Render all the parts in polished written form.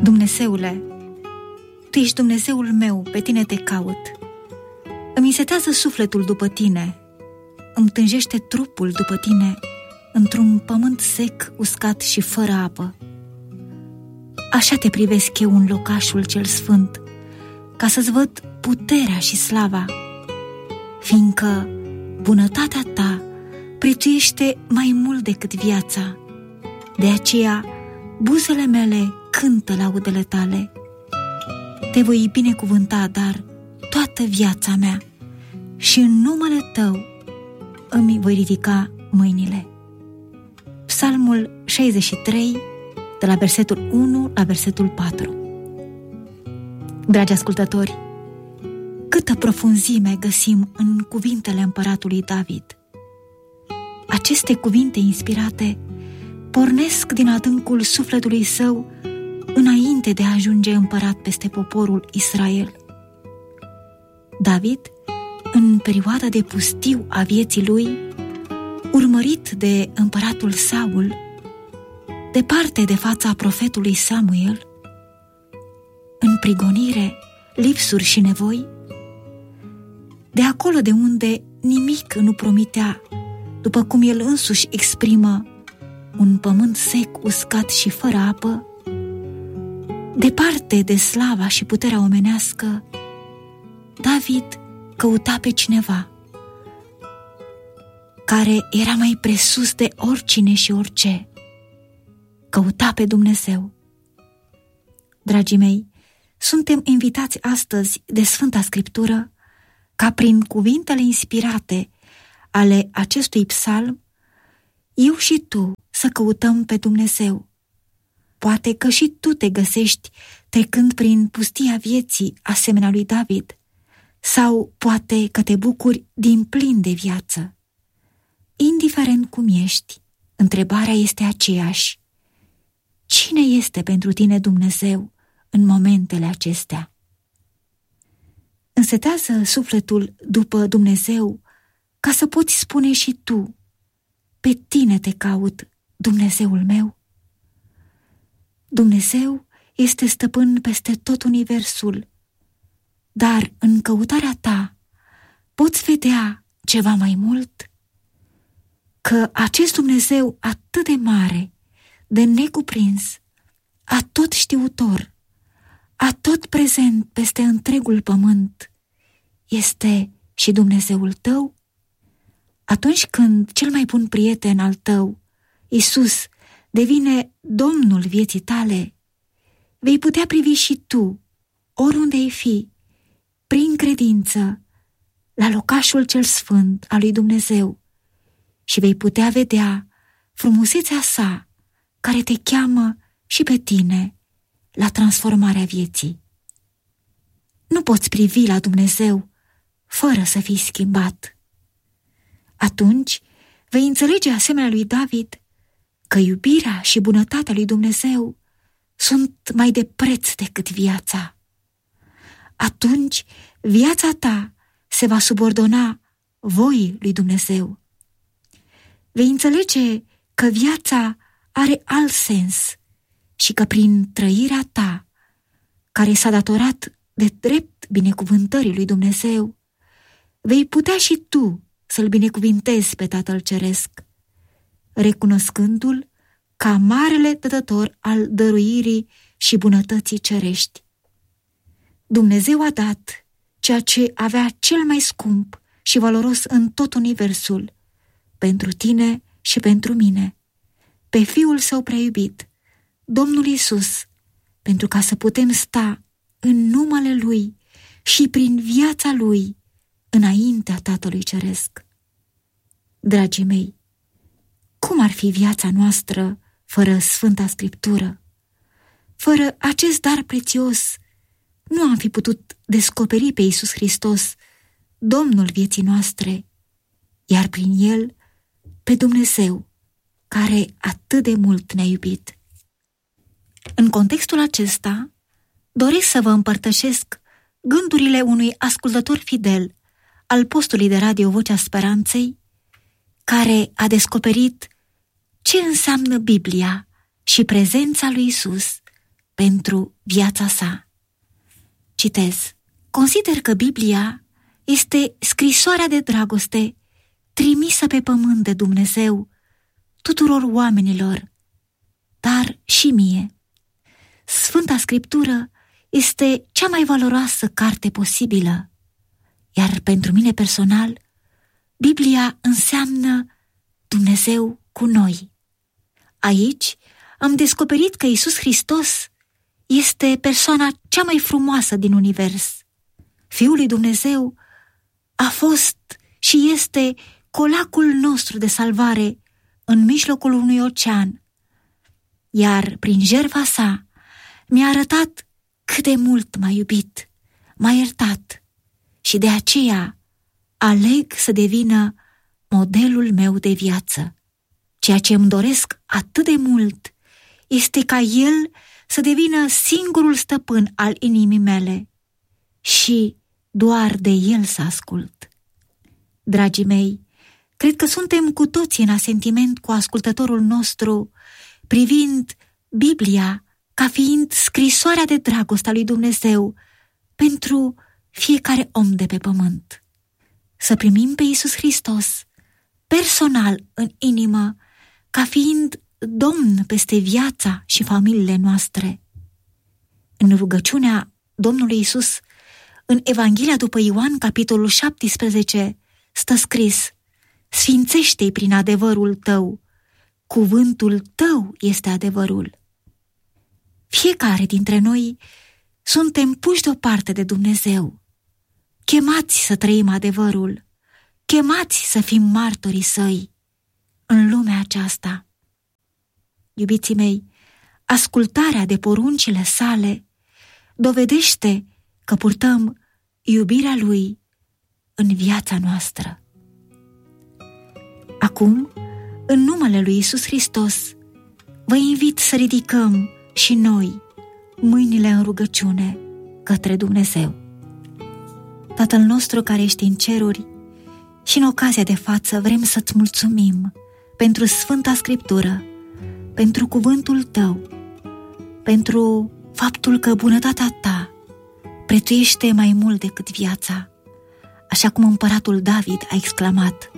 Dumnezeule, Tu ești Dumnezeul meu, pe Tine te caut. Îmi însetează sufletul după Tine, îmi tânjește trupul după Tine, într-un pământ sec, uscat și fără apă. Așa te privesc eu în locașul cel sfânt, ca să-ți văd puterea și slava, fiindcă bunătatea Ta prețuiește mai mult decât viața. De aceea, buzele mele cântă laudele Tale. Te voi binecuvânta, dar toată viața mea, și în numele Tău îmi voi ridica mâinile. Psalmul 63, de la versetul 1 la versetul 4. Dragi ascultători, câtă profunzime găsim în cuvintele împăratului David. Aceste cuvinte inspirate pornesc din adâncul sufletului său înainte de a ajunge împărat peste poporul Israel. David, în perioada de pustiu a vieții lui, urmărit de împăratul Saul, departe de fața profetului Samuel, în prigonire, lipsuri și nevoi, de acolo de unde nimic nu promitea, după cum el însuși exprimă, un pământ sec, uscat și fără apă, departe de slava și puterea omenească, David căuta pe cineva care era mai presus de oricine și orice. Căuta pe Dumnezeu. Dragii mei, suntem invitați astăzi de Sfânta Scriptură ca prin cuvintele inspirate ale acestui psalm, eu și tu să căutăm pe Dumnezeu. Poate că și tu te găsești trecând prin pustia vieții asemenea lui David, sau poate că te bucuri din plin de viață. Indiferent cum ești, întrebarea este aceeași. Cine este pentru tine Dumnezeu în momentele acestea? Însetează sufletul după Dumnezeu ca să poți spune și tu, pe Tine te caut, Dumnezeul meu. Dumnezeu este stăpân peste tot universul, dar în căutarea ta poți vedea ceva mai mult? Că acest Dumnezeu atât de mare, de necuprins, atot știutor, atot prezent peste întregul pământ, este și Dumnezeul tău? Atunci când cel mai bun prieten al tău, Iisus, devine Domnul vieții tale, vei putea privi și tu, oriunde ai fi, prin credință, la locașul cel sfânt al lui Dumnezeu și vei putea vedea frumusețea sa care te cheamă și pe tine la transformarea vieții. Nu poți privi la Dumnezeu fără să fii schimbat. Atunci vei înțelege, asemenea lui David, că iubirea și bunătatea lui Dumnezeu sunt mai de preț decât viața. Atunci viața ta se va subordona voii lui Dumnezeu. Vei înțelege că viața are alt sens și că prin trăirea ta, care s-a datorat de drept binecuvântării lui Dumnezeu, vei putea și tu să-L binecuvintezi pe Tatăl Ceresc, recunoscându-L ca marele dătător al dăruirii și bunătății cerești. Dumnezeu a dat ceea ce avea cel mai scump și valoros în tot universul, pentru tine și pentru mine, pe Fiul Său prea iubit, Domnul Iisus, pentru ca să putem sta în numele Lui și prin viața Lui înaintea Tatălui Ceresc. Dragii mei, cum ar fi viața noastră fără Sfânta Scriptură? Fără acest dar prețios, nu am fi putut descoperi pe Iisus Hristos, Domnul vieții noastre, iar prin El pe Dumnezeu, care atât de mult ne-a iubit. În contextul acesta, doresc să vă împărtășesc gândurile unui ascultător fidel al postului de radio Vocea Speranței, care a descoperit ce înseamnă Biblia și prezența lui Iisus pentru viața sa. Citez: consider că Biblia este scrisoarea de dragoste trimisă pe pământ de Dumnezeu tuturor oamenilor, dar și mie. Sfânta Scriptură este cea mai valoroasă carte posibilă, iar pentru mine personal, Biblia înseamnă Dumnezeu cu noi. Aici am descoperit că Iisus Hristos este persoana cea mai frumoasă din univers. Fiul lui Dumnezeu a fost și este colacul nostru de salvare în mijlocul unui ocean, iar prin jertfa sa mi-a arătat cât de mult m-a iubit, m-a iertat și de aceea aleg să devină modelul meu de viață. Ceea ce îmi doresc atât de mult este ca El să devină singurul stăpân al inimii mele și doar de El să ascult. Dragii mei, cred că suntem cu toții în asentiment cu ascultătorul nostru privind Biblia ca fiind scrisoarea de dragoste a lui Dumnezeu pentru fiecare om de pe pământ. Să primim pe Iisus Hristos personal în inimă ca fiind Domn peste viața și familiile noastre. În rugăciunea Domnului Iisus, în Evanghelia după Ioan, capitolul 17, stă scris: sfințește-i prin adevărul tău, cuvântul tău este adevărul. Fiecare dintre noi suntem puși deoparte de Dumnezeu, chemați să trăim adevărul, chemați să fim martorii săi în lumea aceasta. Iubiții mei, ascultarea de poruncile sale dovedește că purtăm iubirea lui în viața noastră. Acum, în numele lui Iisus Hristos, vă invit să ridicăm și noi mâinile în rugăciune către Dumnezeu. Tatăl nostru care ești în ceruri, și în ocazia de față vrem să-ți mulțumim pentru Sfânta Scriptură, pentru cuvântul tău, pentru faptul că bunătatea ta prețuiește mai mult decât viața, așa cum împăratul David a exclamat.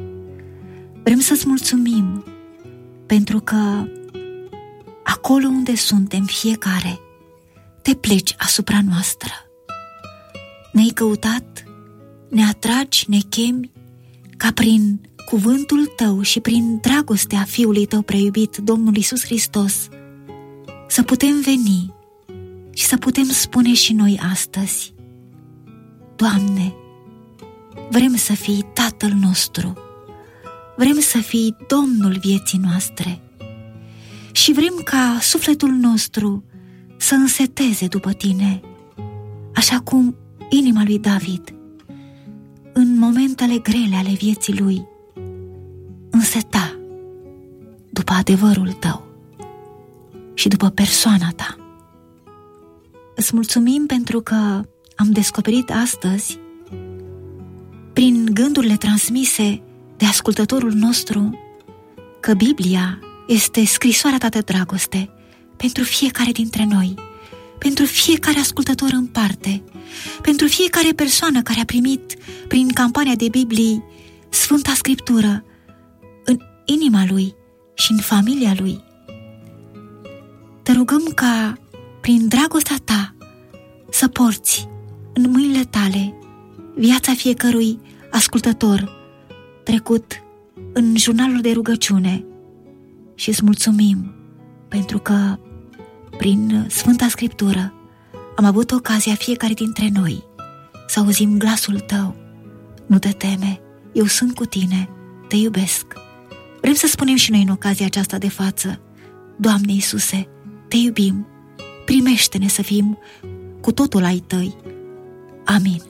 Vrem să-ți mulțumim pentru că acolo unde suntem fiecare, te pleci asupra noastră. Ne-ai căutat, ne atragi, ne chemi, ca prin cuvântul tău și prin dragostea Fiului tău preiubit, Domnul Iisus Hristos, să putem veni și să putem spune și noi astăzi: Doamne, vrem să fii Tatăl nostru, vrem să fii Domnul vieții noastre și vrem ca sufletul nostru să înseteze după tine, așa cum inima lui David, în momentele grele ale vieții lui, înseta după adevărul tău și după persoana ta. Îți mulțumim pentru că am descoperit astăzi, prin gândurile transmise de ascultătorul nostru, că Biblia este scrisoarea ta de dragoste pentru fiecare dintre noi, pentru fiecare ascultător în parte, pentru fiecare persoană care a primit prin campania de Biblii Sfânta Scriptură în inima lui și în familia lui. Te rugăm ca prin dragostea ta să porți în mâinile tale viața fiecărui ascultător trecut în jurnalul de rugăciune și îți mulțumim pentru că prin Sfânta Scriptură am avut ocazia fiecare dintre noi să auzim glasul tău. Nu te teme, eu sunt cu tine, te iubesc. Vrem să spunem și noi în ocazia aceasta de față: Doamne Iisuse, te iubim, primește-ne să fim cu totul ai tăi. Amin.